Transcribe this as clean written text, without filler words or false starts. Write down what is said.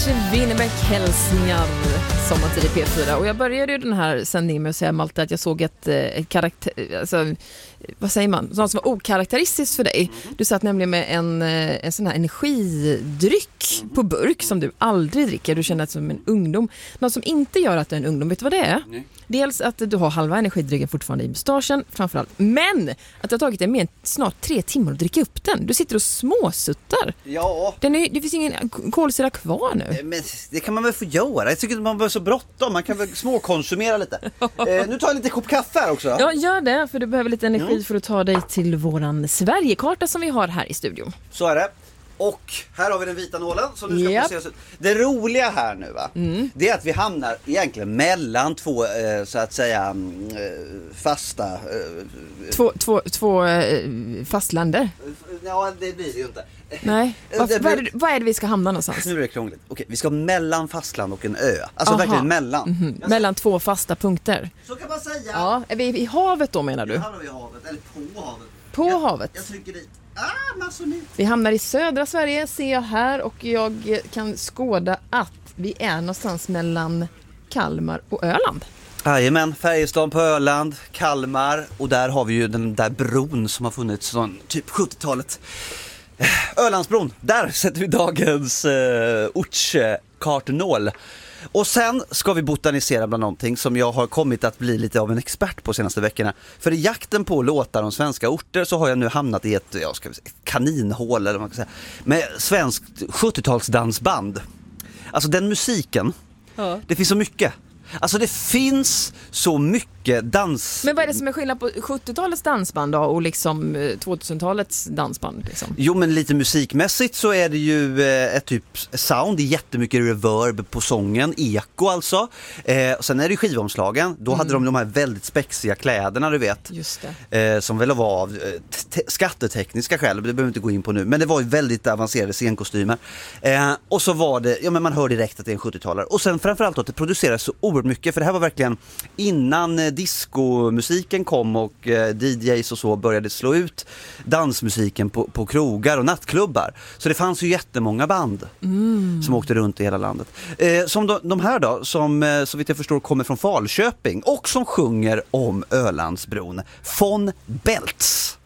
Winnerbäck hälsningar sommartid i P4. Och jag började ju den här sändningen med att säga, Malte, att jag såg ett karaktär, alltså, vad säger man? Något som var okaraktäristiskt för dig. Du satt nämligen med en sån här energidryck på burk som du aldrig dricker. Du känner dig som en ungdom. Något som inte gör att du är en ungdom, vet du vad det är? Nej. Dels att du har halva energidrycken fortfarande i mustaschen, framförallt. Men att det har tagit dig mer än snart 3 timmar att dricka upp den. Du sitter och småsuttar. Ja. Det finns ingen kolsyra kvar nu. Men det kan man väl få göra. Jag tycker att man behöver så bråttom. Man kan väl småkonsumera lite. Nu tar jag lite kopp kaffe här också. Ja, gör det. För du behöver lite energi för att ta dig till våran Sverigekarta som vi har här i studion. Så är det. Och här har vi den vita nålen som nu ska placeras ut. Det roliga här nu, va? Det är att vi hamnar egentligen mellan två så att säga fasta två fastländer. Ja, det blir det ju inte. Nej. Vad är det vi ska hamna någonstans? Nu är det krångligt. Okej, vi ska mellan fastland och en ö. Alltså verkligen mellan. Mellan 2 fasta punkter. Så kan man säga. Ja, är vi i havet då, menar du? Ja, hamnar vi i havet eller på havet. På havet. Jag trycker dit. Massor nu. Vi hamnar i södra Sverige, ser jag här, och jag kan skåda att vi är någonstans mellan Kalmar och Öland. Jajamän, Färjestad på Öland, Kalmar, och där har vi ju den där bron som har funnits från typ 70-talet. Ölandsbron, där sätter vi dagens ortskartnål. Och sen ska vi botanisera bland någonting som jag har kommit att bli lite av en expert på senaste veckorna. För i jakten på låtar om svenska orter så har jag nu hamnat i ett kaninhål, eller vad man kan säga, med svenskt 70-talsdansband. Alltså den musiken, det finns så mycket. Alltså det finns så mycket dans. Men vad är det som är skillnad på 70-talets dansband då och liksom 2000-talets dansband liksom? Jo, men lite musikmässigt så är det ju ett typ sound, det är jättemycket reverb på sången, eko alltså. Sen är det skivomslagen, då hade de här väldigt spexiga kläderna, du vet. Just det. Som väl var av skattetekniska skäl, det behöver vi inte gå in på nu, men det var ju väldigt avancerade scenkostymer. Och så var det, ja men man hör direkt att det är en 70-talare. Och sen framförallt att det produceras så oerhört mycket, för det här var verkligen innan discomusiken kom och DJs och så började slå ut dansmusiken på krogar och nattklubbar. Så det fanns ju jättemånga band som åkte runt i hela landet. Som de här då, som så vitt jag förstår kommer från Falköping och som sjunger om Ölandsbron. Von Beltz.